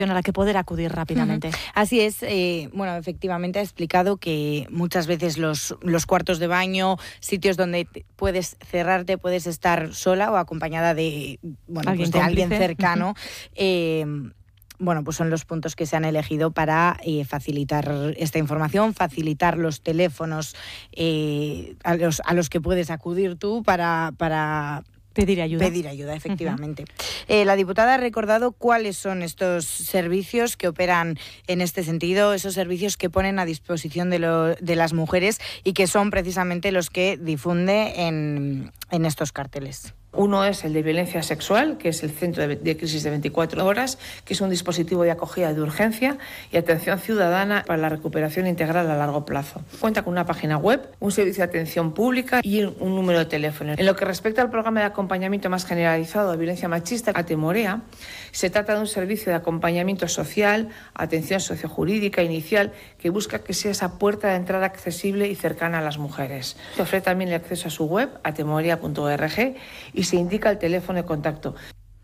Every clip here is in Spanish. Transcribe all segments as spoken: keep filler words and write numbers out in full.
a la que poder acudir rápidamente. Uh-huh. Así es, eh, bueno, efectivamente ha explicado que muchas veces los, los cuartos de baño, sitios donde puedes cerrarte, puedes estar sola o acompañada de, bueno, ¿Alguien, pues de alguien cómplice? cercano, Uh-huh. eh, bueno, pues son los puntos que se han elegido para eh, facilitar esta información, facilitar los teléfonos eh, a, los, a los que puedes acudir tú para... para Pedir ayuda. Pedir ayuda, efectivamente. Uh-huh. Eh, la diputada ha recordado cuáles son estos servicios que operan en este sentido, esos servicios que ponen a disposición de, lo, de las mujeres y que son precisamente los que difunde en, en estos carteles. Uno es el de violencia sexual, que es el Centro de Crisis de veinticuatro horas, que es un dispositivo de acogida de urgencia y atención ciudadana para la recuperación integral a largo plazo. Cuenta con una página web, un servicio de atención pública y un número de teléfono. En lo que respecta al programa de acompañamiento más generalizado de violencia machista, Atemorea, se trata de un servicio de acompañamiento social, atención sociojurídica inicial, que busca que sea esa puerta de entrada accesible y cercana a las mujeres. Se ofrece también el acceso a su web, atemorea punto org, y se indica el teléfono de contacto.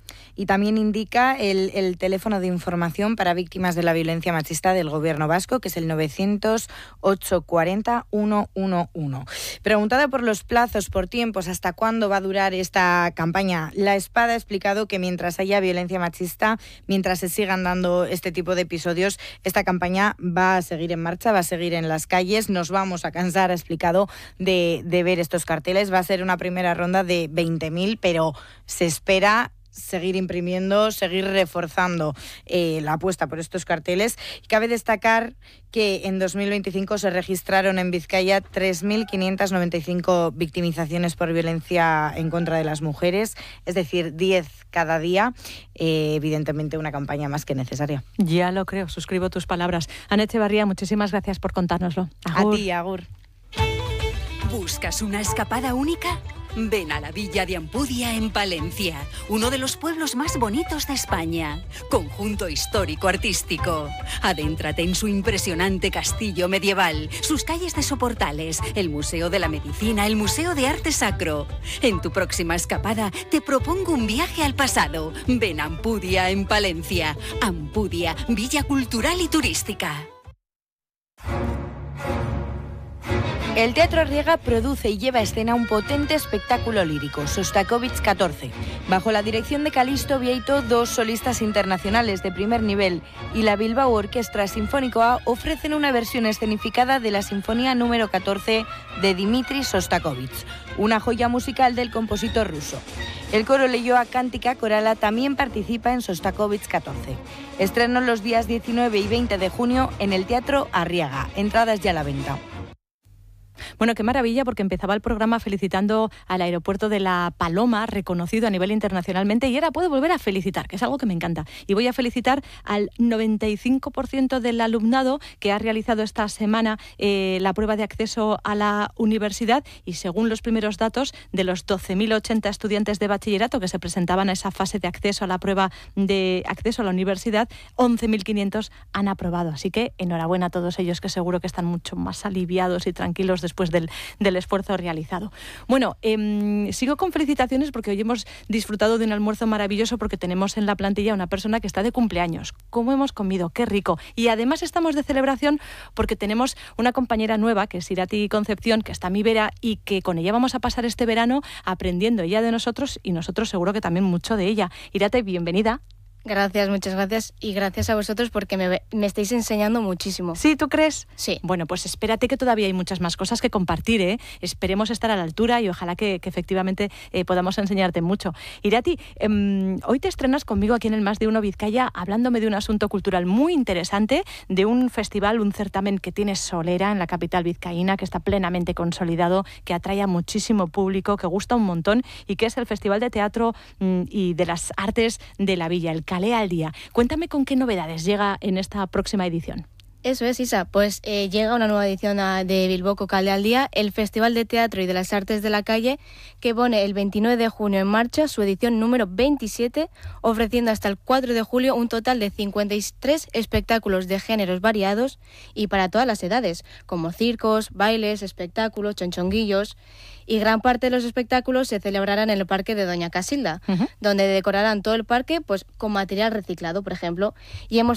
Y también indica el, el teléfono de información para víctimas de la violencia machista del Gobierno vasco, que es el novecientos, ochocientos cuarenta, ciento once. Preguntada por los plazos, por tiempos, hasta cuándo va a durar esta campaña, La Espada ha explicado que mientras haya violencia machista, mientras se sigan dando este tipo de episodios, esta campaña va a seguir en marcha, va a seguir en las calles, nos vamos a cansar, ha explicado, de, de ver estos carteles. Va a ser una primera ronda de veinte mil, pero se espera seguir imprimiendo, seguir reforzando eh, la apuesta por estos carteles. Y cabe destacar que en dos mil veinticinco se registraron en Vizcaya tres mil quinientas noventa y cinco victimizaciones por violencia en contra de las mujeres, es decir, diez cada día. Eh, evidentemente una campaña más que necesaria. Ya lo creo, suscribo tus palabras. Ana Echevarría, muchísimas gracias por contárnoslo. Agur. A ti, agur. ¿Buscas una escapada única? Ven a la Villa de Ampudia en Palencia, uno de los pueblos más bonitos de España. Conjunto histórico-artístico. Adéntrate en su impresionante castillo medieval, sus calles de soportales, el Museo de la Medicina, el Museo de Arte Sacro. En tu próxima escapada te propongo un viaje al pasado. Ven a Ampudia en Palencia. Ampudia, Villa Cultural y Turística. El Teatro Arriaga produce y lleva a escena un potente espectáculo lírico, Sostakovich catorce. Bajo la dirección de Calixto Vieito, dos solistas internacionales de primer nivel y la Bilbao Orquestra Sinfónico ofrecen una versión escenificada de la Sinfonía número catorce de Dmitri Sostakovich, una joya musical del compositor ruso. El coro Leyoa Cántica Corala también participa en Sostakovich catorce. Estreno los días diecinueve y veinte de junio en el Teatro Arriaga. Entradas ya a la venta. Bueno, qué maravilla, porque empezaba el programa felicitando al aeropuerto de La Paloma, reconocido a nivel internacionalmente, y ahora puedo volver a felicitar, que es algo que me encanta. Y voy a felicitar al noventa y cinco por ciento del alumnado que ha realizado esta semana eh, la prueba de acceso a la universidad, y según los primeros datos, de los doce mil ochenta estudiantes de bachillerato que se presentaban a esa fase de acceso a la prueba de acceso a la universidad, once mil quinientos han aprobado. Así que enhorabuena a todos ellos, que seguro que están mucho más aliviados y tranquilos después del, del esfuerzo realizado. Bueno, eh, sigo con felicitaciones porque hoy hemos disfrutado de un almuerzo maravilloso, porque tenemos en la plantilla una persona que está de cumpleaños. ¿Cómo hemos comido? ¡Qué rico! Y además estamos de celebración porque tenemos una compañera nueva, que es Irati Concepción, que está a mi vera, y que con ella vamos a pasar este verano aprendiendo ella de nosotros y nosotros seguro que también mucho de ella. Irati, bienvenida. Gracias, muchas gracias, y gracias a vosotros porque me, me estáis enseñando muchísimo. ¿Sí, tú crees? Sí. Bueno, pues espérate, que todavía hay muchas más cosas que compartir, ¿eh? Esperemos estar a la altura y ojalá que, que efectivamente eh, podamos enseñarte mucho. Irati, eh, hoy te estrenas conmigo aquí en el Más de Uno Vizcaya, hablándome de un asunto cultural muy interesante, de un festival, un certamen que tiene solera en la capital vizcaína, que está plenamente consolidado, que atrae a muchísimo público, que gusta un montón, y que es el Festival de Teatro mm, y de las Artes de la Villa, el Calé al Día. Cuéntame con qué novedades llega en esta próxima edición. Eso es, Isa. Pues eh, llega una nueva edición a, de Bilboko Kale al Día, el Festival de Teatro y de las Artes de la Calle, que pone el veintinueve de junio en marcha su edición número veintisiete, ofreciendo hasta el cuatro de julio un total de cincuenta y tres espectáculos de géneros variados y para todas las edades, como circos, bailes, espectáculos, chonchonguillos. Y gran parte de los espectáculos se celebrarán en el Parque de Doña Casilda, uh-huh. donde decorarán todo el parque pues con material reciclado, por ejemplo. Y hemos